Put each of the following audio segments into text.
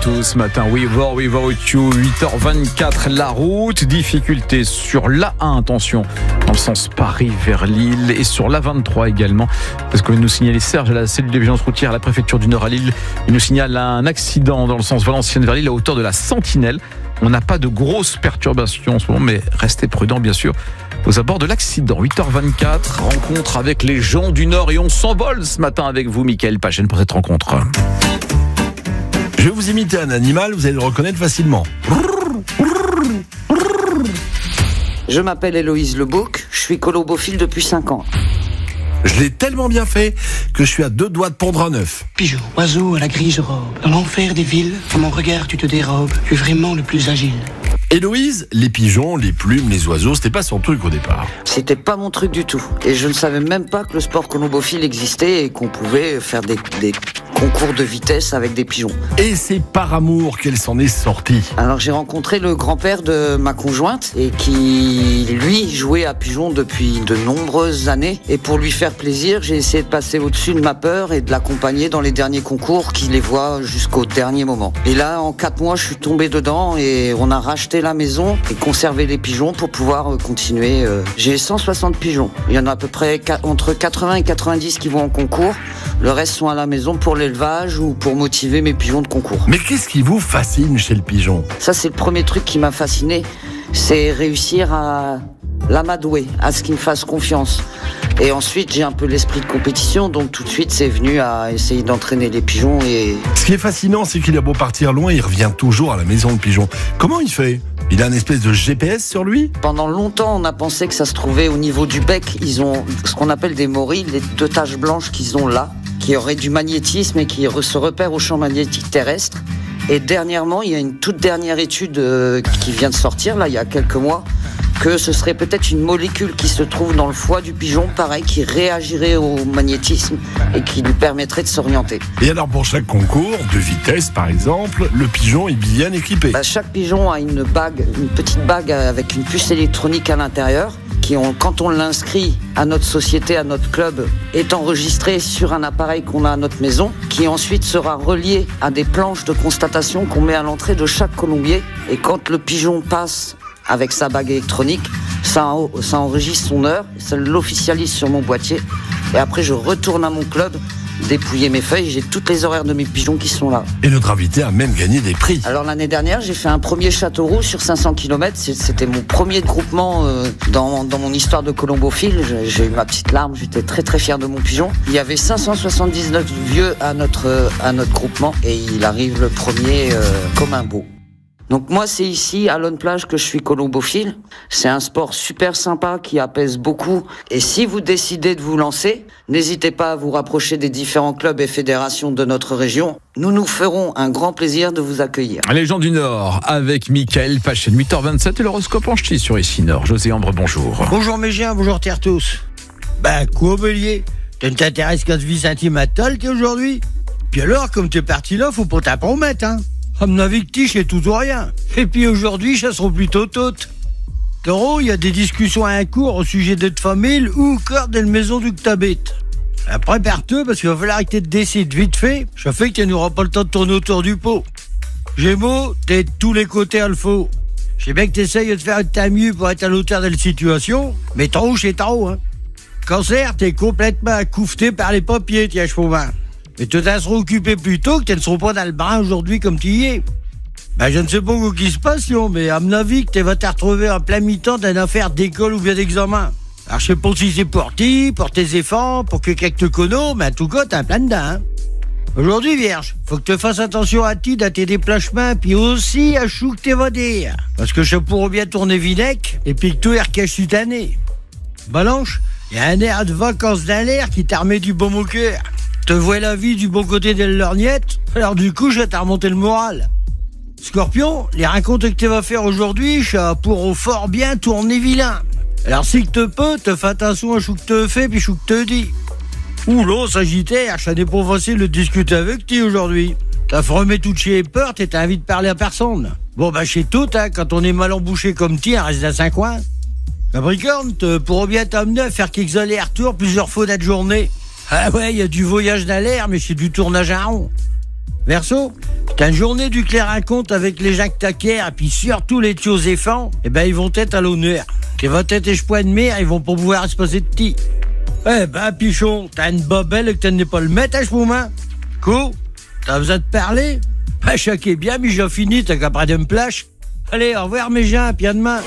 tous ce matin. We Without You, 8h24, la route. Difficulté sur l'A1, attention, dans le sens Paris vers Lille, et sur l'A23 également. Parce que nous signalait Serge à la cellule de vigilance routière à la préfecture du Nord à Lille. Il nous signale un accident dans le sens Valenciennes vers Lille à hauteur de la Sentinelle. On n'a pas de grosses perturbations en ce moment, mais restez prudents bien sûr aux abords de l'accident. 8h24, rencontre avec les gens du Nord, et on s'envole ce matin avec vous, Mickaël Pachen, pour cette rencontre. Je vais vous imiter un animal, vous allez le reconnaître facilement. Je m'appelle Héloïse Lebouc, je suis colombophile depuis 5 ans. Je l'ai tellement bien fait que je suis à 2 doigts de pondre un œuf. Pigeon, oiseau à la grise robe, dans l'enfer des villes, à mon regard tu te dérobes, tu es vraiment le plus agile. Héloïse, les pigeons, les plumes, les oiseaux, c'était pas son truc au départ. C'était pas mon truc du tout. Et je ne savais même pas que le sport colombophile existait et qu'on pouvait faire des concours de vitesse avec des pigeons. Et c'est par amour qu'elle s'en est sortie. Alors j'ai rencontré le grand-père de ma conjointe et qui, lui, jouait à pigeons depuis de nombreuses années. Et pour lui faire plaisir, j'ai essayé de passer au-dessus de ma peur et de l'accompagner dans les derniers concours qui les voient jusqu'au dernier moment. Et là, en 4 mois, je suis tombé dedans et on a racheté la maison et conservé les pigeons pour pouvoir continuer. J'ai 160 pigeons. Il y en a à peu près entre 80 et 90 qui vont en concours. Le reste sont à la maison pour l'élevage ou pour motiver mes pigeons de concours. Mais qu'est-ce qui vous fascine chez le pigeon ? Ça, c'est le premier truc qui m'a fasciné. C'est réussir à l'amadouer, à ce qu'il me fasse confiance. Et ensuite, j'ai un peu l'esprit de compétition, donc tout de suite, c'est venu à essayer d'entraîner les pigeons. Et ce qui est fascinant, c'est qu'il a beau partir loin, il revient toujours à la maison de pigeon. Comment il fait ? Il a une espèce de GPS sur lui ? Pendant longtemps, on a pensé que ça se trouvait au niveau du bec. Ils ont ce qu'on appelle des morilles, les 2 taches blanches qu'ils ont là, qui auraient du magnétisme et qui se repèrent au champ magnétique terrestre. Et dernièrement, il y a une toute dernière étude qui vient de sortir, là, il y a quelques mois, que ce serait peut-être une molécule qui se trouve dans le foie du pigeon, pareil, qui réagirait au magnétisme et qui lui permettrait de s'orienter. Et alors pour chaque concours, de vitesse par exemple, le pigeon est bien équipé. Chaque pigeon a une petite bague avec une puce électronique à l'intérieur, quand on l'inscrit à notre société, à notre club, est enregistré sur un appareil qu'on a à notre maison, qui ensuite sera relié à des planches de constatation qu'on met à l'entrée de chaque colombier. Et quand le pigeon passe avec sa bague électronique, ça enregistre son heure, ça l'officialise sur mon boîtier. Et après, je retourne à mon club, dépouiller mes feuilles, j'ai toutes les horaires de mes pigeons qui sont là. Et notre invité a même gagné des prix. Alors l'année dernière, j'ai fait un premier Châteauroux sur 500 km. C'était mon premier groupement dans mon histoire de colombophile. J'ai eu ma petite larme, j'étais très très fier de mon pigeon. Il y avait 579 vieux à notre groupement et il arrive le premier comme un beau. Donc moi, c'est ici, à Lone Plage, que je suis colombophile. C'est un sport super sympa qui apaise beaucoup. Et si vous décidez de vous lancer, n'hésitez pas à vous rapprocher des différents clubs et fédérations de notre région. Nous ferons un grand plaisir de vous accueillir. Les gens du Nord, avec Mickaël Pachen, 8h27 et l'horoscope en ch'ti sur ici Nord. José Ambre, bonjour. Bonjour mes chiens, bonjour terre tous. Quoi Bélier, tu ne t'intéresses qu'à ce vie sentimentale t'es aujourd'hui ? Puis alors, comme t'es parti là, faut pas t'en promettre, hein. À mon avis que tiche est tout ou rien. Et puis aujourd'hui, ça sera plutôt toutes. Taureau, il y a des discussions à un cours au sujet de ta famille ou encore de la maison d'où t'habites. Prépare-toi parce qu'il va falloir que tu te décides vite fait. Ça fait que tu n'auras pas le temps de tourner autour du pot. Gémeaux, t'es de tous les côtés à le faux. Je sais bien que t'essayes de faire de ta mieux pour être à l'auteur de la situation, mais trop c'est trop, hein. Cancer, t'es complètement couffeté par les papiers, tiens, chemin. Mais tu t'en seras occupé plus tôt que tu ne seras pas dans le bain aujourd'hui comme tu y es. Je ne sais pas ce qui se passe, mais à mon avis que tu vas te retrouver en plein mi-temps d'une affaire d'école ou bien d'examen. Alors je sais pas si c'est pour tes efforts, pour que quelqu'un te connaisse, mais en tout cas, t'es en plein dedans, hein. Aujourd'hui, Vierge, faut que tu fasses attention à tes déplacements, puis aussi à chou que tu vas dire. Parce que je pourrais bien tourner vinaigre, et puis que tout est recache cette année. Balance, il y a un air de vacances dans l'air qui t'a remis du baume au cœur. Te vois la vie du bon côté de l'orgnette, alors du coup, je vais te remonter le moral. Scorpion, les rencontres que tu vas faire aujourd'hui, ça pourront fort bien tourner vilain. Alors si que te peux, te fais attention à chou que te fais, puis chou que te dis. Là, Sagittaire, ça n'est pas facile de discuter avec toi aujourd'hui. T'as remis tout chez les portes et t'as envie de parler à personne. Chez tout, hein, quand on est mal embouché comme toi, reste dans 5 coins. Capricorne, te pourras bien t'amener à faire quelques allers-retours plusieurs fois dans la journée. Ah ouais, il y a du voyage dans l'air, mais c'est du tournage à rond. Verseau, T'as une journée du Clairin-Compte avec les Jacques Taquer et puis surtout les Thiozéphans, ils vont être à l'honneur. Et votre tête et chepois de mer, ils vont pas pouvoir se passer de petit. Pichon, t'as une bobelle et que t'en es pas le mettre à chemin. Cool. T'as besoin de parler? Chaque est bien, mais j'ai fini, t'as qu'à prendre une plage. Allez, au revoir mes gens, puis à demain.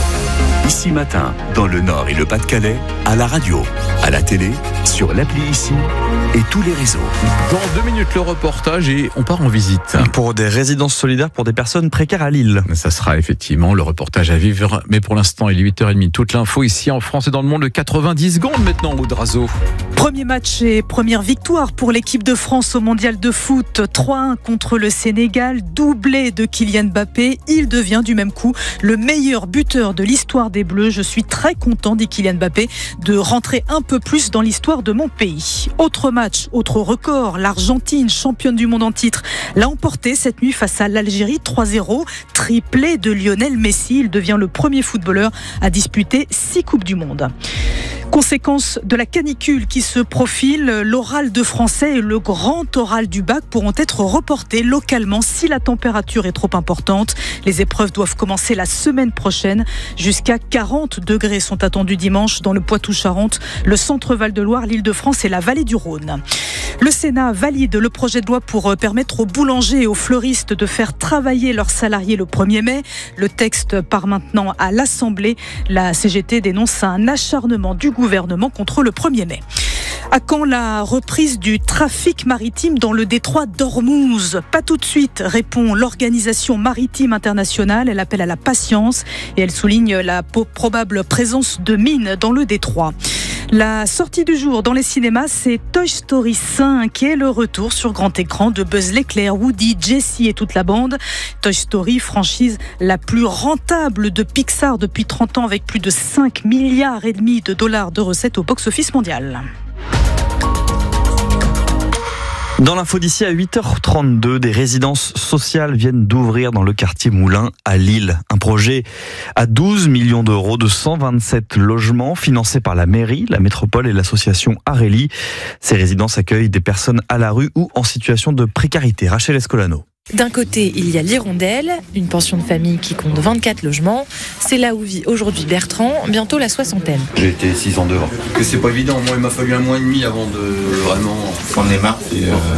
Ici Matin, dans le Nord et le Pas-de-Calais, à la radio, à la télé, sur l'appli Ici et tous les réseaux. Dans 2 minutes, le reportage et on part en visite. Pour des résidences solidaires pour des personnes précaires à Lille. Ça sera effectivement le reportage à vivre. Mais pour l'instant, il est 8h30. Toute l'info ici en France et dans le monde de 90 secondes maintenant, Audrazo. Premier match et première victoire pour l'équipe de France au mondial de foot. 3-1 contre le Sénégal, doublé de Kylian Mbappé. Il devient du même coup le meilleur buteur de l'histoire des Bleus. Je suis très content, dit Kylian Mbappé, de rentrer un peu plus dans l'histoire de mon pays. Autre match, autre record, l'Argentine, championne du monde en titre, l'a emporté cette nuit face à l'Algérie 3-0. Triplé de Lionel Messi, il devient le premier footballeur à disputer 6 Coupes du Monde. Conséquence de la canicule qui se profile, l'oral de français et le grand oral du bac pourront être reportés localement si la température est trop importante. Les épreuves doivent commencer la semaine prochaine. Jusqu'à 40 degrés sont attendus dimanche dans le Poitou-Charentes, le centre Val-de-Loire, l'Île-de-France et la vallée du Rhône. Le Sénat valide le projet de loi pour permettre aux boulangers et aux fleuristes de faire travailler leurs salariés le 1er mai. Le texte part maintenant à l'Assemblée. La CGT dénonce un acharnement du gouvernement contre le 1er mai. À quand la reprise du trafic maritime dans le détroit d'Ormuz? Pas tout de suite, répond l'Organisation maritime internationale. Elle appelle à la patience et elle souligne la probable présence de mines dans le détroit. La sortie du jour dans les cinémas, c'est Toy Story 5 et le retour sur grand écran de Buzz l'éclair, Woody, Jessie et toute la bande. Toy Story, franchise la plus rentable de Pixar depuis 30 ans avec plus de 5,5 milliards de dollars de recettes au box-office mondial. Dans l'info d'ici à 8h32, des résidences sociales viennent d'ouvrir dans le quartier Moulins à Lille. Un projet à 12 millions d'euros de 127 logements financés par la mairie, la métropole et l'association Areli. Ces résidences accueillent des personnes à la rue ou en situation de précarité. Rachel Escolano. D'un côté, il y a l'Hirondelle, une pension de famille qui compte 24 logements. C'est là où vit aujourd'hui Bertrand, bientôt la soixantaine. J'ai été 6 ans devant. Que c'est pas évident, moi il m'a fallu 1 mois et demi avant de vraiment prendre les marques.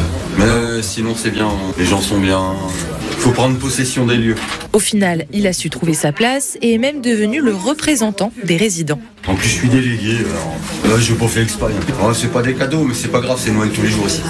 Mais sinon c'est bien, les gens sont bien. Il faut prendre possession des lieux. Au final, il a su trouver sa place et est même devenu le représentant des résidents. En plus je suis délégué, alors là je n'ai pas fait exprès. C'est pas des cadeaux, mais c'est pas grave, c'est Noël tous les jours ici.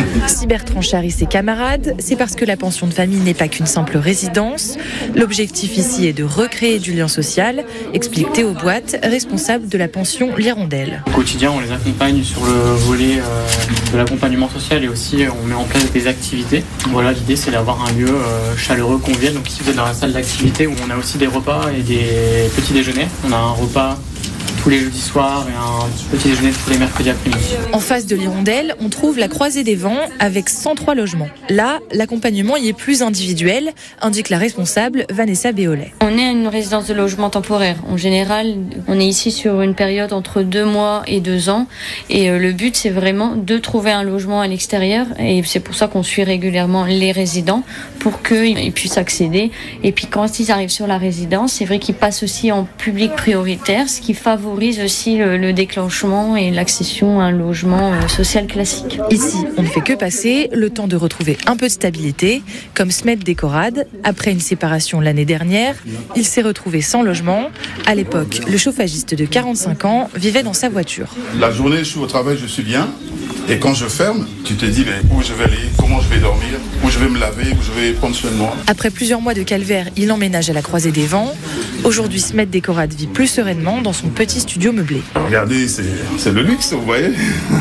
Si Bertrand charrie ses camarades, c'est parce que la pension de famille n'est pas qu'une simple résidence. L'objectif ici est de recréer du lien social, explique Théo Boite, responsable de la pension L'Hirondelle. Au quotidien, on les accompagne sur le volet de l'accompagnement social et aussi on met en place des activités. Voilà, l'idée c'est d'avoir un lieu chaleureux, convivial. Donc ici vous êtes dans la salle d'activité où on a aussi des repas et des petits déjeuners. On a un repas tous les jeudis soirs et un petit déjeuner tous les mercredis après-midi. En face de l'Hirondelle, on trouve la Croisée des Vents avec 103 logements. Là, l'accompagnement y est plus individuel, indique la responsable Vanessa Béolet. On est une résidence de logement temporaire. En général, on est ici sur une période entre 2 mois et 2 ans. Et le but, c'est vraiment de trouver un logement à l'extérieur. Et c'est pour ça qu'on suit régulièrement les résidents pour qu'ils puissent accéder. Et puis quand ils arrivent sur la résidence, c'est vrai qu'ils passent aussi en public prioritaire, ce qui favorise aussi le déclenchement et l'accession à un logement social classique. Ici, on ne fait que passer, le temps de retrouver un peu de stabilité, comme Smet Décorade. Après une séparation l'année dernière, il s'est retrouvé sans logement. À l'époque, le chauffagiste de 45 ans vivait dans sa voiture. La journée, je suis au travail, je suis bien. Et quand je ferme, tu te dis mais où je vais aller, comment je vais dormir, où je vais me laver, où je vais prendre soin de moi. Après plusieurs mois de calvaire, il emménage à la Croisée des Vents. Aujourd'hui, Smet Décorade vit plus sereinement dans son petit studio meublé. Regardez, c'est le luxe, vous voyez.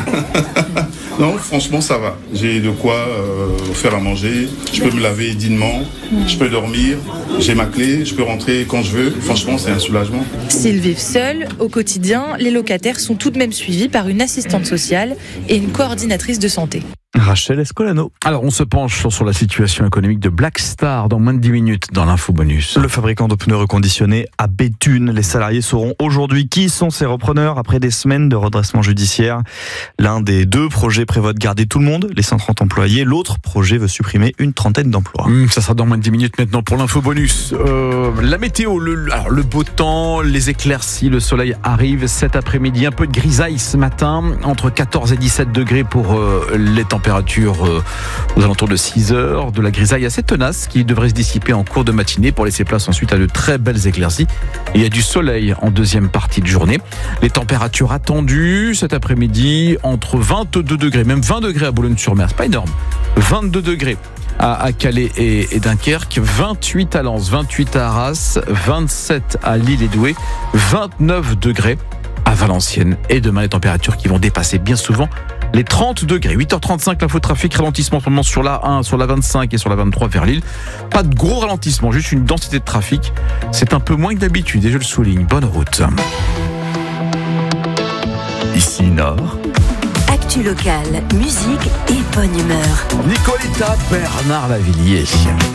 Non, franchement, ça va. J'ai de quoi faire à manger. Je peux me laver dignement. Je peux dormir. J'ai ma clé. Je peux rentrer quand je veux. Franchement, c'est un soulagement. S'ils vivent seuls, au quotidien, les locataires sont tout de même suivis par une assistante sociale et une coordinatrice de santé. Rachel Escolano. Alors, on se penche sur la situation économique de Black Star dans moins de 10 minutes dans l'info bonus. Le fabricant de pneus reconditionnés à Béthune. Les salariés sauront aujourd'hui qui sont ses repreneurs après des semaines de redressement judiciaire. L'un des deux projets prévoit de garder tout le monde, les 130 employés. L'autre projet veut supprimer une trentaine d'emplois. Ça sera dans moins de 10 minutes maintenant pour l'info bonus. La météo, le beau temps, les éclaircies, le soleil arrive cet après-midi. Un peu de grisaille ce matin, entre 14 et 17 degrés pour les températures aux alentours de 6 heures. De la grisaille assez tenace qui devrait se dissiper en cours de matinée pour laisser place ensuite à de très belles éclaircies. Et il y a du soleil en deuxième partie de journée. Les températures attendues cet après-midi entre 22 degrés, même 20 degrés à Boulogne-sur-Mer. C'est pas énorme. 22 degrés à Calais et Dunkerque, 28 à Lens, 28 à Arras, 27 à Lille et Douai, 29 degrés à Valenciennes. Et demain, les températures qui vont dépasser bien souvent les 30 degrés. 8h35, l'infotrafic, ralentissement en ce moment sur la 1, sur la 25 et sur la 23 vers Lille. Pas de gros ralentissement, juste une densité de trafic. C'est un peu moins que d'habitude et je le souligne. Bonne route. Ici Nord. Actu locale, musique et bonne humeur. Nicoletta Bernard Lavillier.